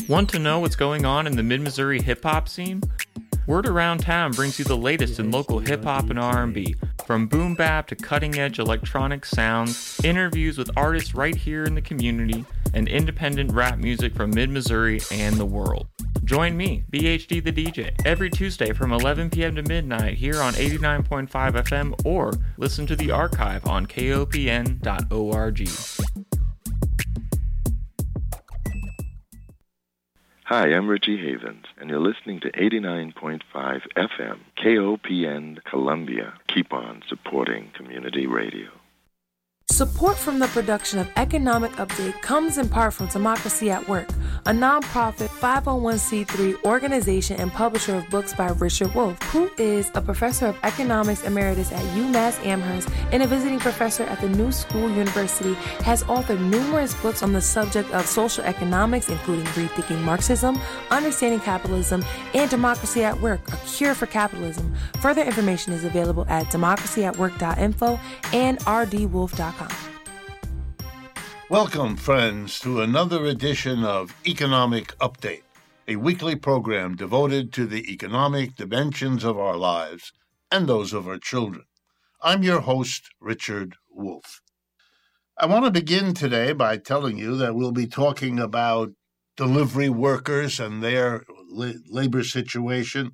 Want to know what's going on in the Mid-Missouri hip-hop scene? Word Around Town brings you the latest in local hip-hop and R&B, from boom bap to cutting-edge electronic sounds, interviews with artists right here in the community, and independent rap music from Mid-Missouri and the world. Join me, BHD the DJ, every Tuesday from 11 p.m. to midnight here on 89.5 FM or listen to the archive on kopn.org. Hi, I'm Richie Havens, and you're listening to 89.5 FM, KOPN Columbia. Keep on supporting community radio. Support from the production of Economic Update comes in part from Democracy at Work, a nonprofit 501c3 organization and publisher of books by Richard Wolff, who is a professor of economics emeritus at UMass Amherst and a visiting professor at the New School University, has authored numerous books on the subject of social economics, including Rethinking Marxism, Understanding Capitalism, and Democracy at Work, A Cure for Capitalism. Further information is available at democracyatwork.info and rdwolf.com. Welcome, friends, to another edition of Economic Update, a weekly program devoted to the economic dimensions of our lives and those of our children. I'm your host, Richard Wolff. I want to begin today by telling you that we'll be talking about delivery workers and their labor situation,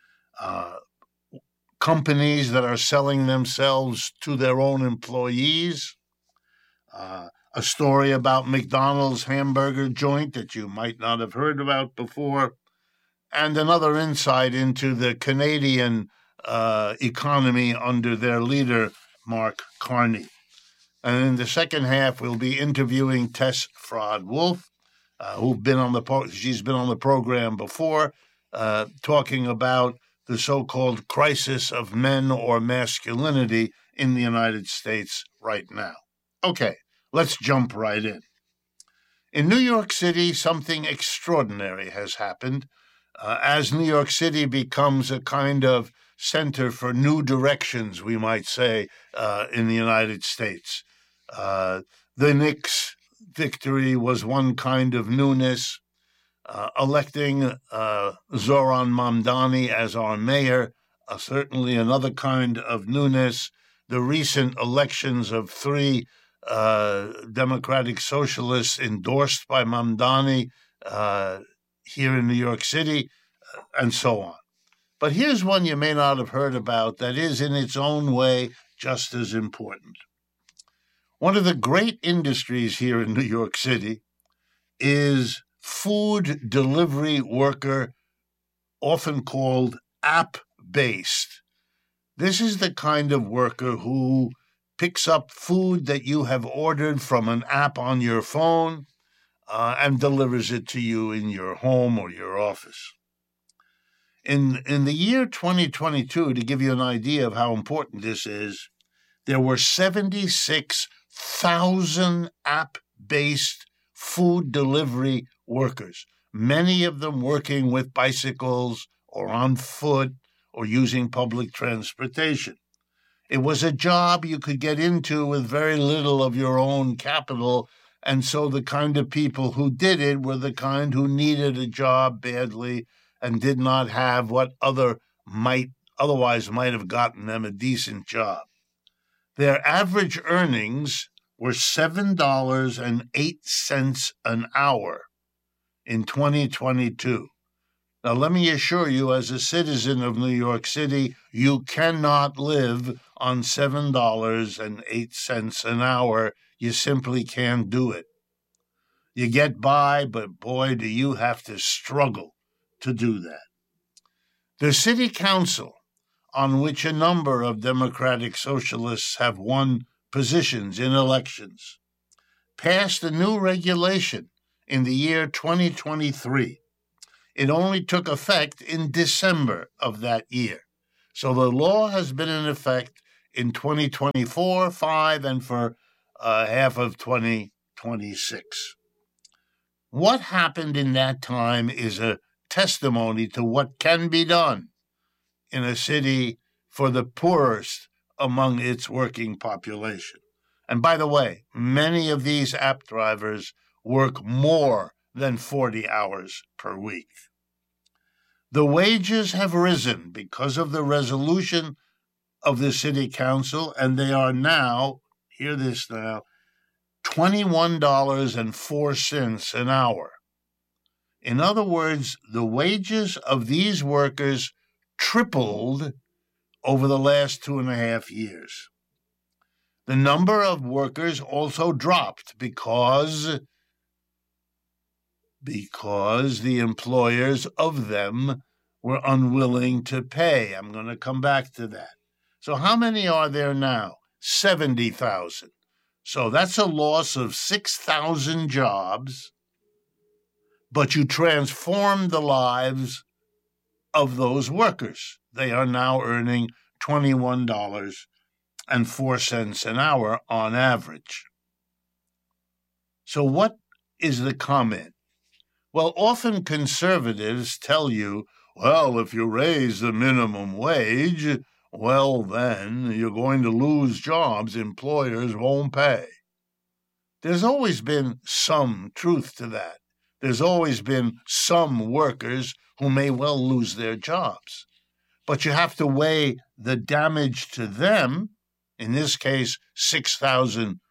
companies that are selling themselves to their own employees, a story about McDonald's hamburger joint that you might not have heard about before, and another insight into the Canadian economy under their leader, Mark Carney. And in the second half, we'll be interviewing Tess Fraud-Wolff, she's been on the program before, talking about the so-called crisis of men or masculinity in the United States right now. Okay. Let's jump right in. In New York City, something extraordinary has happened as New York City becomes a kind of center for new directions, we might say, in the United States. The Knicks' victory was one kind of newness. Electing Zoran Mamdani as our mayor, certainly another kind of newness. The recent elections of three Democratic Socialists endorsed by Mamdani here in New York City, and so on. But here's one you may not have heard about that is in its own way just as important. One of the great industries here in New York City is food delivery worker, often called app-based. This is the kind of worker who picks up food that you have ordered from an app on your phone and delivers it to you in your home or your office. In the year 2022, to give you an idea of how important this is, there were 76,000 app-based food delivery workers, many of them working with bicycles or on foot or using public transportation. It was a job you could get into with very little of your own capital, and so the kind of people who did it were the kind who needed a job badly and did not have what otherwise might have gotten them a decent job. Their average earnings were $7.08 an hour in 2022. Now, let me assure you, as a citizen of New York City, you cannot live on $7.08 an hour. You simply can't do it. You get by, but boy, do you have to struggle to do that. The city council, on which a number of Democratic Socialists have won positions in elections, passed a new regulation in the year 2023. It only took effect in December of that year. So the law has been in effect in 2024, 5, and for half of 2026. What happened in that time is a testimony to what can be done in a city for the poorest among its working population. And by the way, many of these app drivers work more than 40 hours per week. The wages have risen because of the resolution of the City Council, and they are now, hear this now, $21.04 an hour. In other words, the wages of these workers tripled over the last 2.5 years. The number of workers also dropped because the employers of them were unwilling to pay. I'm going to come back to that. So how many are there now? 70,000. So that's a loss of 6,000 jobs, but you transformed the lives of those workers. They are now earning $21.04 an hour on average. So what is the comment? Well, often conservatives tell you, well, if you raise the minimum wage, well, then you're going to lose jobs. Employers won't pay. There's always been some truth to that. There's always been some workers who may well lose their jobs. But you have to weigh the damage to them, in this case, 6,000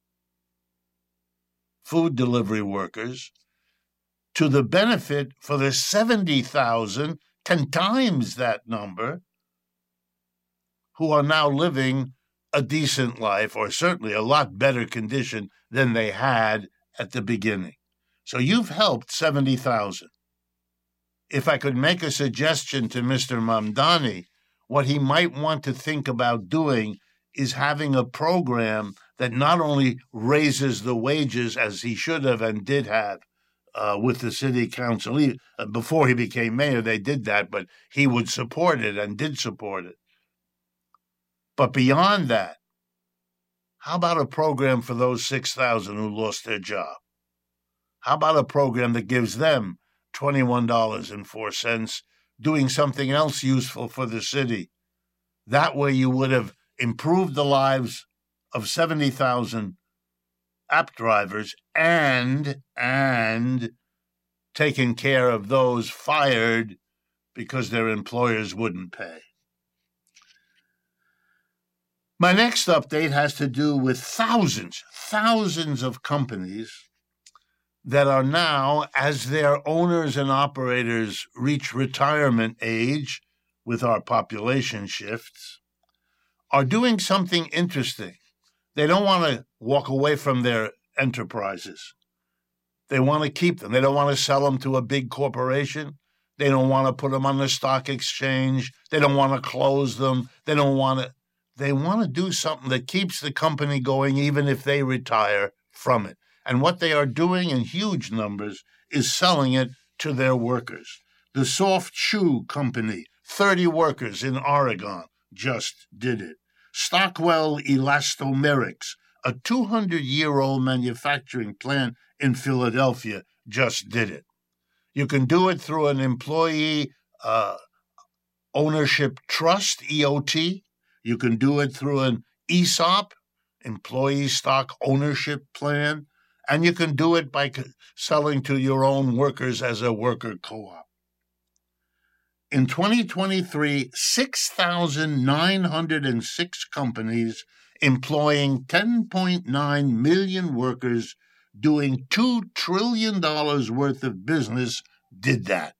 food delivery workers, to the benefit for the 70,000, 10 times that number, who are now living a decent life, or certainly a lot better condition than they had at the beginning. So you've helped 70,000. If I could make a suggestion to Mr. Mamdani, what he might want to think about doing is having a program that not only raises the wages as he should have and did have with the city council. Before he became mayor, they did that, but he would support it and did support it. But beyond that, how about a program for those 6,000 who lost their job? How about a program that gives them $21.04, doing something else useful for the city? That way you would have improved the lives of 70,000 app drivers and taken care of those fired because their employers wouldn't pay. My next update has to do with thousands of companies that are now, as their owners and operators reach retirement age with our population shifts, are doing something interesting. They don't want to walk away from their enterprises. They want to keep them. They don't want to sell them to a big corporation. They don't want to put them on the stock exchange. They don't want to close them. They want to do something that keeps the company going even if they retire from it. And what they are doing in huge numbers is selling it to their workers. The Soft Shoe Company, 30 workers in Oregon, just did it. Stockwell Elastomerics, a 200-year-old manufacturing plant in Philadelphia, just did it. You can do it through an employee ownership trust, EOT. You can do it through an ESOP, employee stock ownership plan, and you can do it by selling to your own workers as a worker co-op. In 2023, 6,906 companies employing 10.9 million workers doing $2 trillion worth of business did that.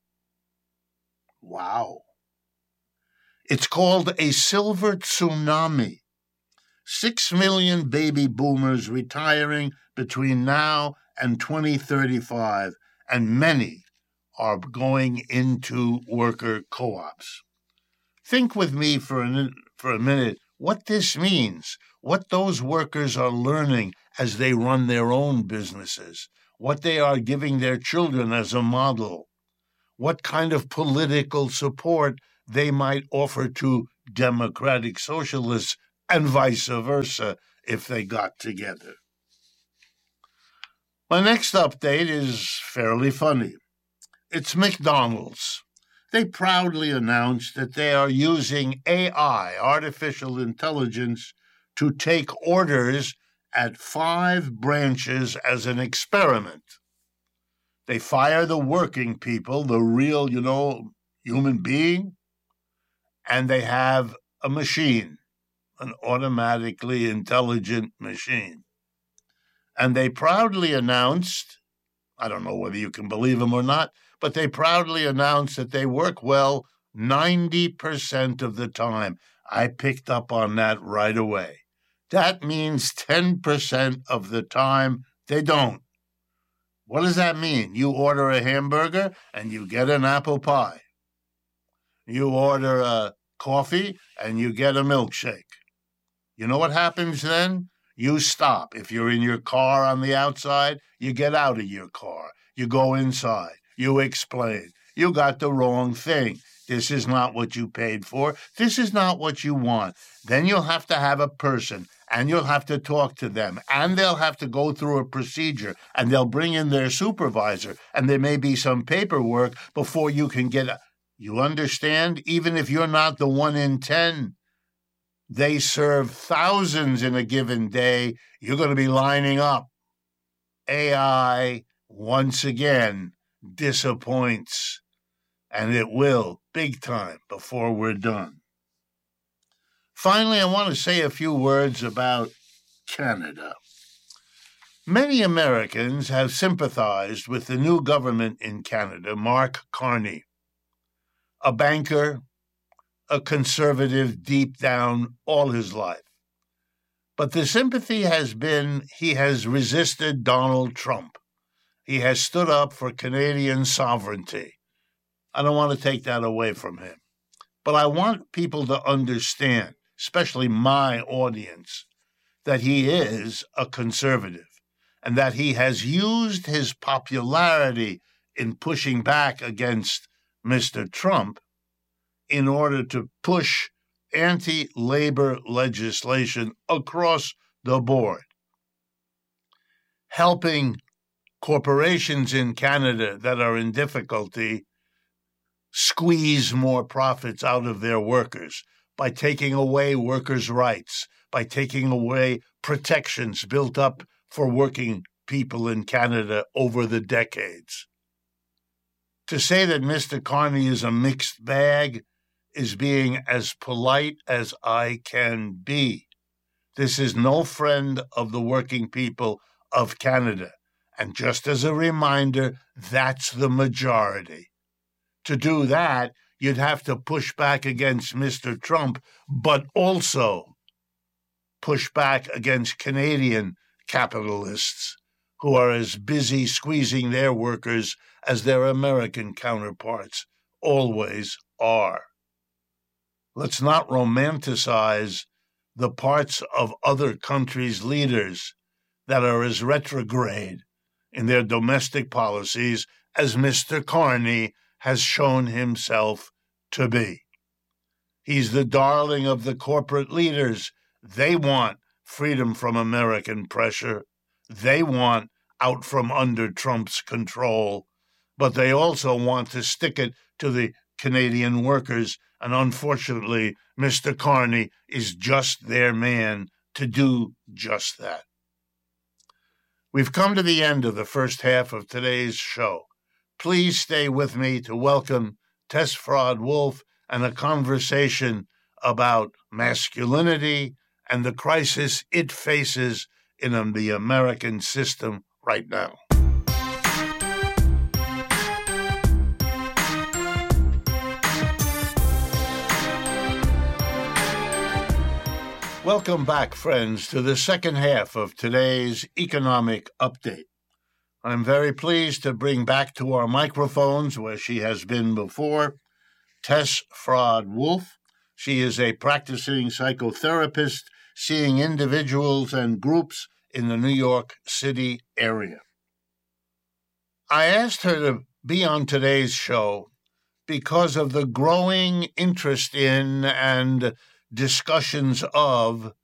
Wow. It's called a silver tsunami. 6 million baby boomers retiring between now and 2035, and many are going into worker co-ops. Think with me for a minute what this means, what those workers are learning as they run their own businesses, what they are giving their children as a model, what kind of political support they might offer to democratic socialists, and vice versa if they got together. My next update is fairly funny. It's McDonald's. They proudly announced that they are using AI, artificial intelligence, to take orders at 5 branches as an experiment. They fire the working people, the real, human being, and they have a machine, an automatically intelligent machine. And they proudly announced, I don't know whether you can believe them or not, but they proudly announced that they work well 90% of the time. I picked up on that right away. That means 10% of the time they don't. What does that mean? You order a hamburger and you get an apple pie. You order a coffee and you get a milkshake. You know what happens then? You stop. If you're in your car on the outside, you get out of your car. You go inside. You explain. You got the wrong thing. This is not what you paid for. This is not what you want. Then you'll have to have a person, and you'll have to talk to them, and they'll have to go through a procedure, and they'll bring in their supervisor, and there may be some paperwork before you can get a... You understand? Even if you're not the 1 in 10, they serve thousands in a given day. You're going to be lining up. AI, once again, disappoints. And it will, big time, before we're done. Finally, I want to say a few words about Canada. Many Americans have sympathized with the new government in Canada, Mark Carney, a banker, a conservative deep down all his life. But the sympathy has been he has resisted Donald Trump. He has stood up for Canadian sovereignty. I don't want to take that away from him. But I want people to understand, especially my audience, that he is a conservative and that he has used his popularity in pushing back against Mr. Trump in order to push anti-labor legislation across the board, helping corporations in Canada that are in difficulty squeeze more profits out of their workers by taking away workers' rights, by taking away protections built up for working people in Canada over the decades. To say that Mr. Carney is a mixed bag is being as polite as I can be. This is no friend of the working people of Canada. And just as a reminder, that's the majority. To do that, you'd have to push back against Mr. Trump, but also push back against Canadian capitalists who are as busy squeezing their workers as their American counterparts always are. Let's not romanticize the parts of other countries' leaders that are as retrograde in their domestic policies as Mr. Carney has shown himself to be. He's the darling of the corporate leaders. They want freedom from American pressure. They want out from under Trump's control. But they also want to stick it to the Canadian workers. And unfortunately, Mr. Carney is just their man to do just that. We've come to the end of the first half of today's show. Please stay with me to welcome Tess Fraud-Wolf and a conversation about masculinity and the crisis it faces in the American system right now. Welcome back, friends, to the second half of today's economic update. I'm very pleased to bring back to our microphones, where she has been before, Tess Fraud-Wolf. She is a practicing psychotherapist seeing individuals and groups in the New York City area. I asked her to be on today's show because of the growing interest in and discussions of